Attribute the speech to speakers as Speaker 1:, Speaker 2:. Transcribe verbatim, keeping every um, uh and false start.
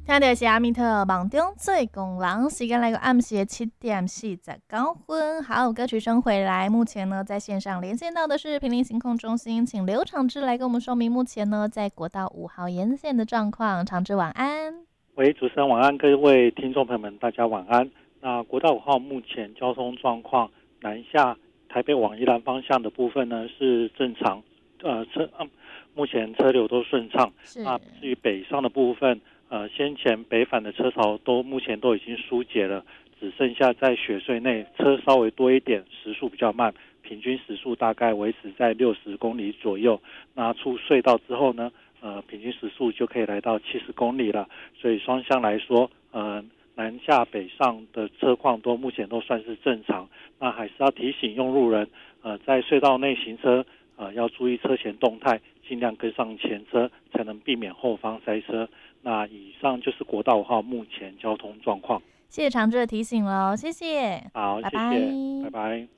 Speaker 1: 听到是阿密特梦中最工人，时间来到暗时七点四十九分。好，歌曲声回来，目前呢在线上连线到的是平林行控中心，请刘长志来跟我们说明目前呢在国道五号沿线的状况。长志晚安。
Speaker 2: 喂，主持人晚安，各位听众朋友们，大家晚安。那国道五号目前交通状况，南下台北往宜兰方向的部分呢是正常，呃车、呃、目前车流都顺畅。那至于北上的部分，呃先前北返的车潮都目前都已经疏解了，只剩下在雪隧内车稍微多一点，时速比较慢，平均时速大概维持在六十公里左右。那出隧道之后呢？呃，平均时速就可以来到七十公里了，所以双向来说，呃，南下北上的车况都目前都算是正常。那还是要提醒用路人，呃，在隧道内行车，呃，要注意车前动态，尽量跟上前车，才能避免后方塞车。那以上就是国道五号目前交通状况。
Speaker 1: 谢谢长志的提醒喽，谢谢，
Speaker 2: 好，
Speaker 1: 拜拜。
Speaker 2: 谢谢，拜拜。